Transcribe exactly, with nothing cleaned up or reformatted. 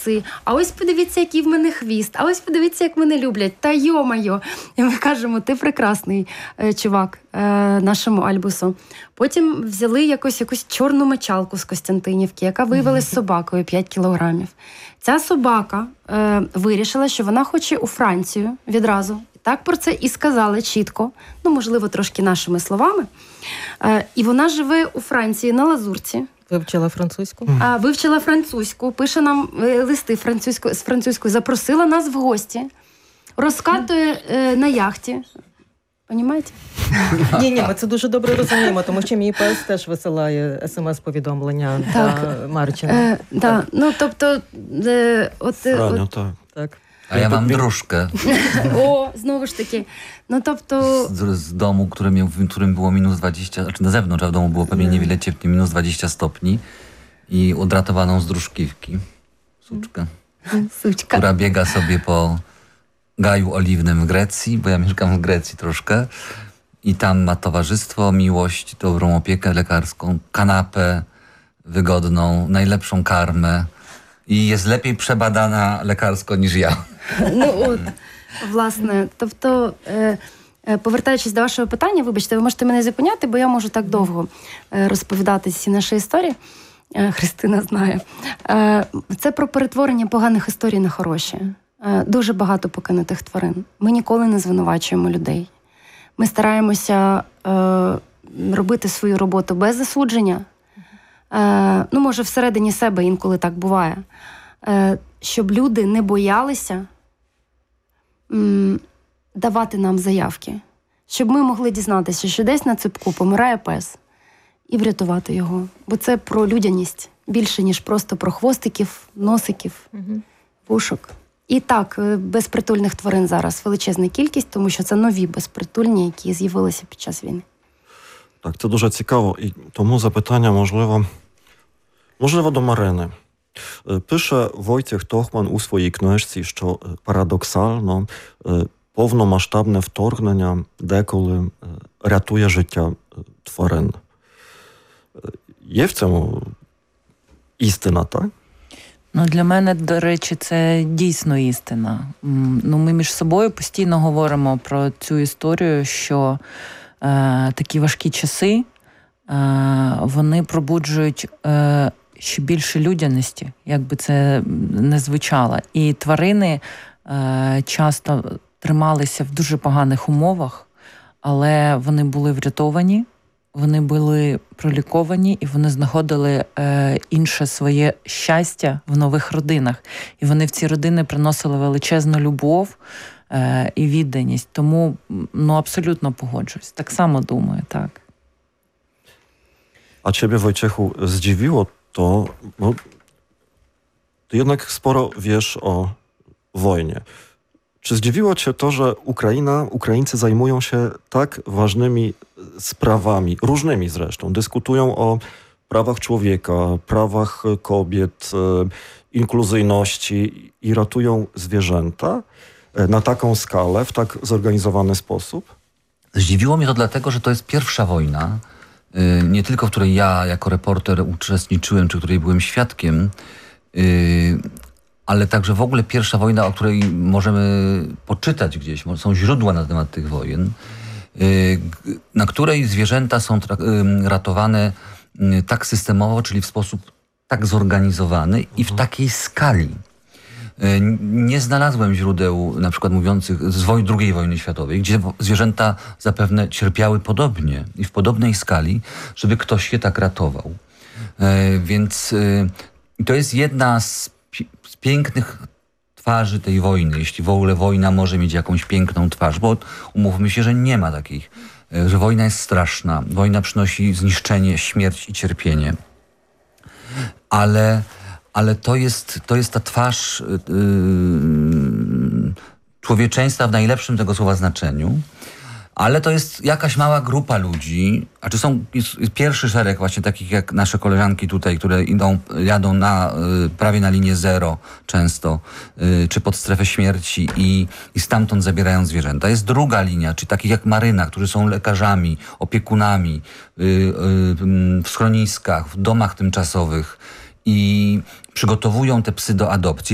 вуси, а ось подивіться, який в мене хвіст, а ось подивіться, як мене люблять, та йо-майо. І ми кажемо, ти прекрасний е, чувак е, нашому Альбусу. Потім взяли якось, якусь чорну мочалку з Костянтинівки, яка виявилась собакою п'ять кілограмів. Ця собака е, вирішила, що вона хоче у Францію відразу. Так про це і сказали чітко, ну, можливо, трошки нашими словами. Е, і вона живе у Франції на Лазурці. Вивчила французьку? А, вивчила французьку, пише нам е, листи французькою, з французькою, запросила нас в гості, розкатує е, на яхті. Понімаєте? Ні, ні, ми це дуже добре розуміємо, тому що мій пес теж висилає смс-повідомлення до Марчина. Е, да. Ну, тобто, е, от, Франю, от... так. Так. A ja mam dróżkę О, знову ж таки. Ну, тобто... z, z domu, który miał, w którym było minus dwadzieścia, znaczy na zewnątrz, a w domu było pewnie niewiele cieplej, minus dwadzieścia stopni i odratowaną z dróżkiwki suczkę, Сучка. która biega sobie po gaju oliwnym w Grecji, bo ja mieszkam w Grecji troszkę i tam ma towarzystwo, miłość, dobrą opiekę lekarską, kanapę wygodną, najlepszą karmę i jest lepiej przebadana lekarsko niż ja. Ну, от, власне, тобто, е, е, повертаючись до вашого питання, вибачте, ви можете мене зупиняти, бо я можу так довго е, розповідати всі наші історії. Е, Христина знає. Е, це про перетворення поганих історій на хороші. Е, дуже багато покинутих тварин. Ми ніколи не звинувачуємо людей. Ми стараємося е, робити свою роботу без засудження. Е, ну, може, всередині себе інколи так буває. Е, щоб люди не боялися м, давати нам заявки. Щоб ми могли дізнатися, що десь на ципку помирає пес, і врятувати його. Бо це про людяність більше, ніж просто про хвостиків, носиків, Угу. вушок. І так, безпритульних тварин зараз величезна кількість, тому що це нові безпритульні, які з'явилися під час війни. Так, це дуже цікаво. І тому запитання, можливо, можливо, до Марини. Пише Войciech Тохман у своїй книжці, що парадоксально повномасштабне вторгнення деколи рятує життя тварин. Є в цьому істина, так? Ну, для мене, до речі, це дійсно істина. Ну, ми між собою постійно говоримо про цю історію, що е, такі важкі часи, е, вони пробуджують е, ще більше людяності, як би це не звучало. І тварини е, часто трималися в дуже поганих умовах, але вони були врятовані, вони були проліковані, і вони знаходили е, інше своє щастя в нових родинах. І вони в ці родини приносили величезну любов е, і відданість. Тому, ну, абсолютно погоджуюсь. Так само думаю, tak. A ciebie, Wojciechu, zdziwiło to, bo ty jednak sporo wiesz o wojnie. Czy zdziwiło cię to, że Ukraina, Ukraińcy zajmują się tak ważnymi sprawami, różnymi zresztą, dyskutują o prawach człowieka, prawach kobiet, inkluzyjności i ratują zwierzęta na taką skalę, w tak zorganizowany sposób? Zdziwiło mnie to dlatego, że to jest pierwsza wojna, nie tylko w której ja jako reporter uczestniczyłem, czy której byłem świadkiem, ale także w ogóle pierwsza wojna, o której możemy poczytać gdzieś, są źródła na temat tych wojen, na której zwierzęta są ratowane tak systemowo, czyli w sposób tak zorganizowany i w takiej skali. Nie znalazłem źródeł na przykład mówiących z woj- drugiej wojny światowej, gdzie zwierzęta zapewne cierpiały podobnie i w podobnej skali, żeby ktoś je tak ratował. Więc to jest jedna z, z pięknych twarzy tej wojny, jeśli w ogóle wojna może mieć jakąś piękną twarz, bo umówmy się, że nie ma takich, że wojna jest straszna, wojna przynosi zniszczenie, śmierć i cierpienie. Ale, ale to jest, to jest ta twarz yy, człowieczeństwa w najlepszym tego słowa znaczeniu. Ale to jest jakaś mała grupa ludzi, a czy są jest, jest pierwszy szereg właśnie takich jak nasze koleżanki tutaj, które idą, jadą na, y, prawie na linię zero często, y, czy pod strefę śmierci i, i stamtąd zabierają zwierzęta. Jest druga linia, czy takich jak Maryna, którzy są lekarzami, opiekunami y, y, w schroniskach, w domach tymczasowych i przygotowują te psy do adopcji.